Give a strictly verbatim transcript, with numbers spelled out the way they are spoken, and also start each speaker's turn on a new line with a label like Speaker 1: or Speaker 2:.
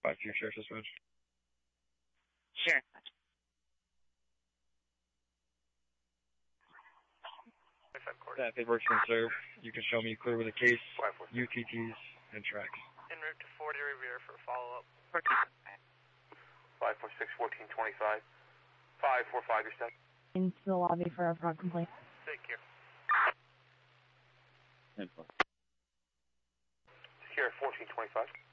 Speaker 1: five two, share dispatch.
Speaker 2: Sure.
Speaker 1: That paperwork's been served. You can show me clear with a case, U T Ts, and tracks.
Speaker 3: En route to forty Revere for follow-up.
Speaker 4: five four six, fourteen twenty-five. five four five, your step.
Speaker 5: Into the lobby for a fraud complaint.
Speaker 3: Take care.
Speaker 4: Secure fourteen twenty-five.